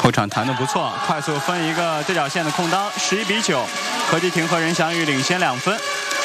后场弹得不错，快速分一个对角线的空当，11比9，何继廷和任翔宇领先2分。